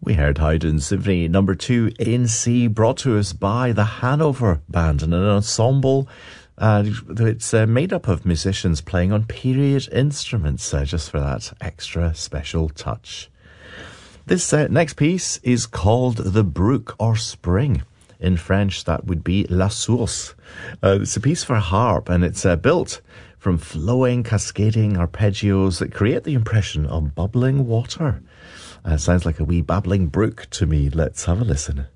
We heard Haydn Symphony number 2 in C, brought to us by the Hanover Band and an ensemble. It's made up of musicians playing on period instruments, just for that extra special touch. This next piece is called The Brook or Spring. In French, that would be La Source. It's a piece for harp, and it's built from flowing, cascading arpeggios that create the impression of bubbling water. Sounds like a wee babbling brook to me. Let's have a listen.